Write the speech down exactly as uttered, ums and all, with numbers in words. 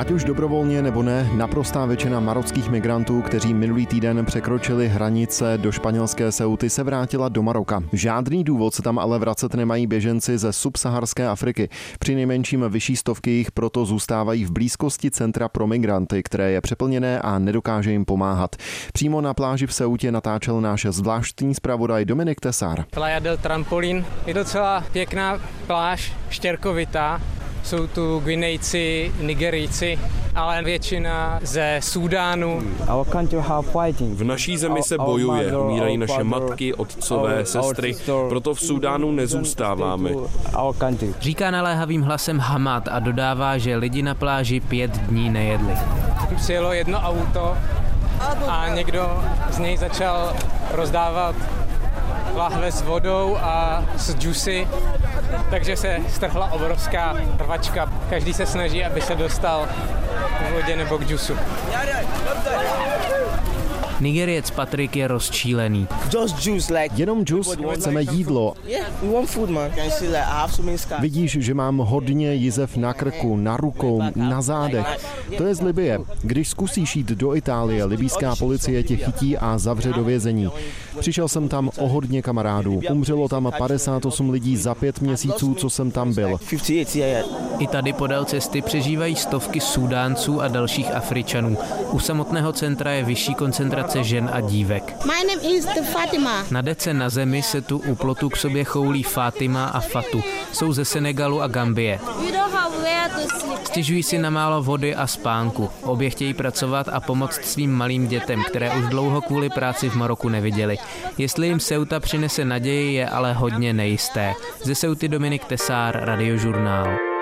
Ať už dobrovolně nebo ne, naprostá většina marockých migrantů, kteří minulý týden překročili hranice do španělské Ceuty, se vrátila do Maroka. Žádný důvod se tam ale vracet nemají běženci ze subsaharské Afriky. Přinejmenším vyšší stovky jich proto zůstávají v blízkosti centra pro migranty, které je přeplněné a nedokáže jim pomáhat. Přímo na pláži v Ceutě natáčel náš zvláštní zpravodaj Dominik Tesar. Playa del Trampolín je docela pěkná pláž, štěrkovitá. Jsou tu Guinejci, Nigerijci, ale většina ze Súdánu. V naší zemi se bojuje, umírají naše matky, otcové, sestry, proto v Súdánu nezůstáváme. Říká naléhavým hlasem Hamad a dodává, že lidi na pláži pět dní nejedli. Přijelo jedno auto a někdo z něj začal rozdávat lahve s vodou a s džusy, takže se strhla obrovská rvačka. Každý se snaží, aby se dostal k vodě nebo k džusu. Nigeriec Patrik je rozčílený. Jenom džus, chceme jídlo. Vidíš, že mám hodně jizev na krku, na rukou, na zádech. To je z Libye. Když zkusíš jít do Itálie, libýská policie tě chytí a zavře do vězení. Přišel jsem tam o hodně kamarádů. Umřelo tam padesát osm lidí za pět měsíců, co jsem tam byl. I tady podél cesty přežívají stovky Súdánců a dalších Afričanů. U samotného centra je vyšší koncentrace žen a dívek. My name is Fatima. Na dece na zemi se tu u plotu k sobě choulí Fatima a Fatu. Jsou ze Senegalu a Gambie. Stěžují si na málo vody a spánku. Obě chtějí pracovat a pomoct svým malým dětem, které už dlouho kvůli práci v Maroku neviděli. Jestli jim Ceuta přinese naději, je ale hodně nejisté. Ze Ceuty Dominik Tesar, Radiožurnál.